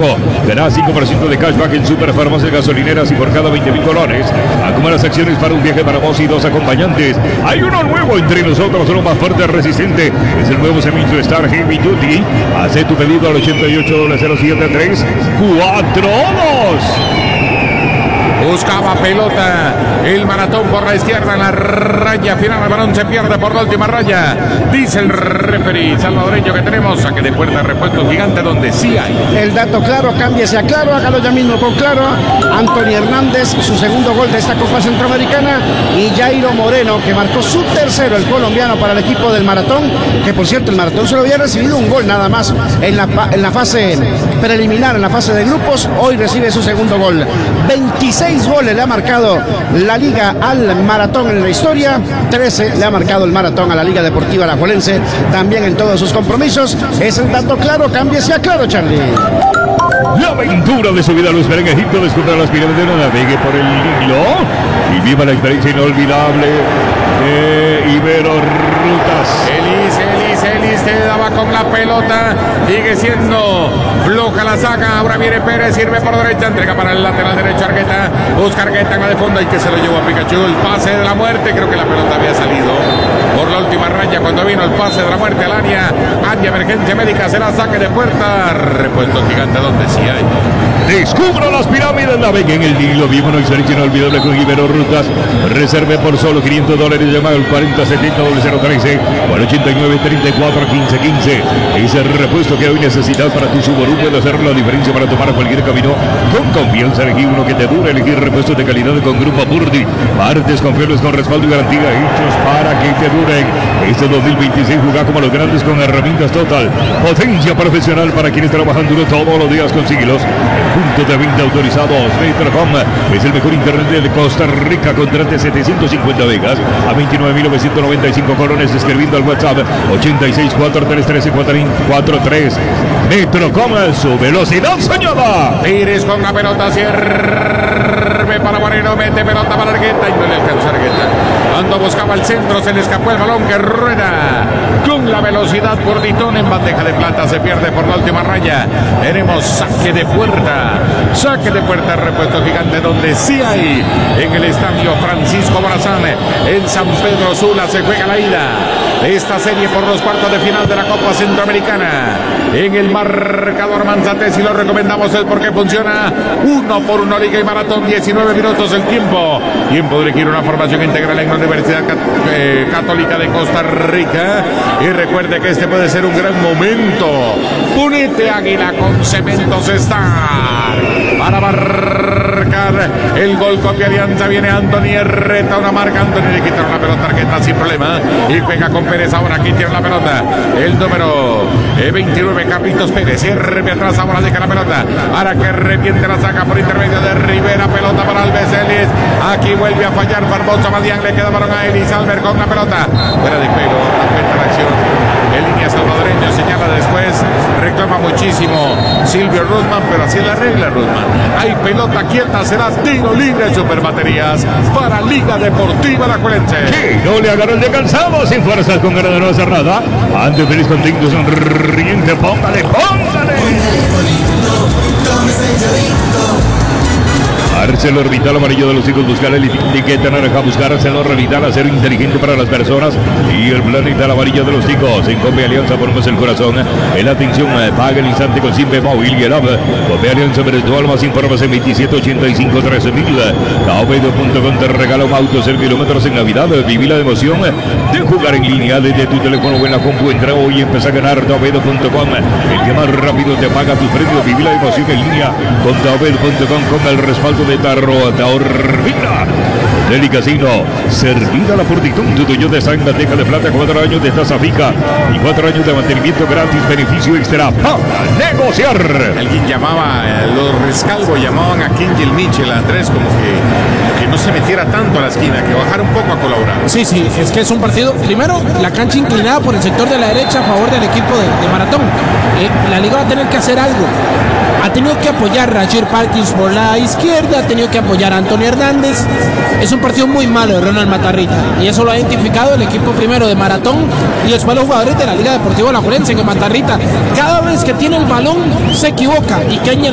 banco. Gana 5% de cashback en superfarmacias, gasolineras y por cada 20.000 colones. Acumula las acciones para un viaje para vos y 2 acompañantes. Hay uno nuevo entre nosotros, uno más fuerte, resistente. Es el nuevo Semi Star Heavy Duty. Hace tu pedido al 88-073-42. Buscaba pelota el Maratón por la izquierda en la raya final. El balón se pierde por la última raya. Dice el referee salvadoreño que tenemos saque de puerta, repuesto gigante donde sí hay. El dato claro, cámbiese a Claro, hágalo ya mismo con Claro. Anthony Hernández, su segundo gol de esta Copa Centroamericana, y Jairo Moreno, que marcó su tercero, el colombiano, para el equipo del Maratón, que por cierto el Maratón solo había recibido un gol nada más en la fase preliminar, en la fase de grupos. Hoy recibe su segundo gol. 26 goles le ha marcado la Liga al Maratón en la historia, 13 le ha marcado el Maratón a la Liga Deportiva Alajuelense, también en todos sus compromisos. Es el dato claro, cámbiese a Claro, Charlie. La aventura de su vida lo espera en Egipto, descubra las pirámides, navegue por el Nilo y viva la experiencia inolvidable de Ibero Rutas. Elis te daba con la pelota, sigue siendo floja la saca, ahora viene Pérez, sirve por derecha, entrega para el lateral derecho Argueta, busca Argueta en la de fondo y que se lo llevó a Pikachu, el pase de la muerte, creo que la pelota había salido por la última raya cuando vino el pase de la muerte al área emergencia médica, será saque de puerta, repuesto gigante donde sí hay. Descubra las pirámides, navegue en el Nilo, viva una experiencia inolvidable con Ibero Rutas. Reserve por solo $500, llama al 4070-013 o al 8934-1515. Ese repuesto que hoy necesitas para tu Subaru puede hacer la diferencia para tomar cualquier camino con confianza. Elegir uno que te dure, elegir repuestos de calidad con Grupo Burdi. Partes confiables con respaldo y garantía, hechos para que te duren. Este 2026 juega como los grandes con herramientas Total. Potencia profesional para quienes trabajan duro todos los días. Consíguelos en puntos de venta autorizados. Metrocom es el mejor internet de Costa Rica. Contrate 750 megas a 29.995 colones escribiendo al WhatsApp 86-433-443. Metrocom, su velocidad soñada. Pires con la pelota, sirve para Moreno, mete pelota para Argueta y no le alcanza Argueta. Cuando buscaba el centro se le escapó el balón que rueda con la velocidad por Ditón en bandeja de plata, se pierde por la última raya. Tenemos saque de puerta, repuesto gigante donde sí hay en el estadio Francisco Morazán en San Pedro Sula. Se juega la ida de esta serie por los cuartos de final de la Copa Centroamericana. En el marcador Manzantes y lo recomendamos el porque funciona 1-1 Liga y Maratón, 19 minutos el tiempo de elegir una formación integral en la Universidad Católica de Costa Rica. Y recuerde que este puede ser un gran momento. Únete Águila con Cementos Star para marcar el gol. Copia Alianza, viene Anthony Herreta, una marca. Anthony le quitaron la pelota, Argueta sin problema y juega con Pérez. Ahora aquí tiene la pelota el número 29 Carlitos Pérez, sirve atrás, ahora deja la pelota para que arrepiente, la saca por intermedio de Rivera, pelota para Alves Ellis, aquí vuelve a fallar Barbosa Madián, le queda balón a Ellis, Albert con la pelota fuera de juego, afecta la acción en línea salvadoreño, señala después, reclama muchísimo Silvio Rudman, pero así es la regla, Rudman. Hay pelota quieta, será tiro libre, super baterías para Liga Deportiva Alajuelense. Sí, no le agarró el descansado, sin fuerzas, con ganas de no hacer nada. Antes feliz, contento, sonriente, póngale. Arcelo Orbital amarillo de los hijos, buscar el etiqueta naranja, buscar Arcelo Orbital, acero inteligente para las personas y el planeta amarillo de los hijos. En Cope Alianza ponemos el corazón en la atención, paga el instante con Simpe Móvil y el app. Cope Alianza virtual, más información 2785-13000. Caobedo.com te regala un auto 0 kilómetros en Navidad. Viví la emoción de jugar en línea desde tu teléfono o en la compu. Entra hoy y empieza a ganar Caobedo.com. El que más rápido te paga tus premios. Viví la emoción en línea con Caobedo.com con el respaldo de Tarroata Orbina. Deli Casino, servida la fortitud, tu Toyota está en bandeja de plata, 4 años de tasa fija y 4 años de mantenimiento gratis, beneficio extra para negociar. Alguien llamaba, los Rescalvo llamaban a Kingel Mitchell, a Andrés, como que no se metiera tanto a la esquina, que bajara un poco a colaborar. Sí, es que es un partido, primero, la cancha inclinada por el sector de la derecha a favor del equipo de Maratón. La liga va a tener que hacer algo. Ha tenido que apoyar a Roger Parkins por la izquierda, ha tenido que apoyar a Antonio Hernández. Es un partido muy malo de Ronald Matarrita y eso lo ha identificado el equipo primero de Maratón y después los jugadores de la Liga Deportiva Alajuelense, que Matarrita cada vez que tiene el balón se equivoca y Kenia